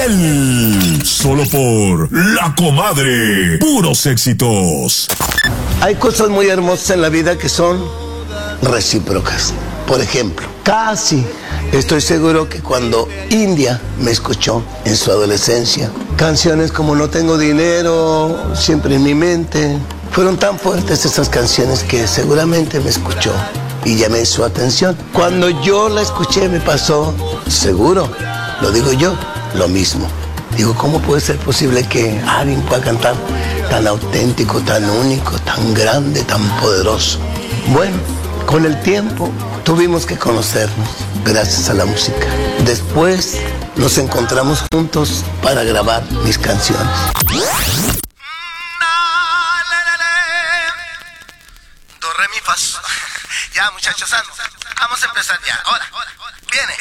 Gabriel. Solo por La Comadre. Puros éxitos. Hay cosas muy hermosas en la vida que son recíprocas. Por ejemplo, casi estoy seguro que cuando India me escuchó en su adolescencia, canciones como No tengo dinero, siempre en mi mente, fueron tan fuertes esas canciones que seguramente me escuchó y llamé su atención. Cuando yo la escuché me pasó, seguro, lo digo yo, lo mismo. Digo, ¿cómo puede ser posible que alguien pueda cantar tan auténtico, tan único, tan grande, tan poderoso? Bueno, con el tiempo tuvimos que conocernos gracias a la música. Después nos encontramos juntos para grabar mis canciones. Do, re, mi, fa, sol. Ya, muchachos, vamos a empezar ya. Ahora, viene.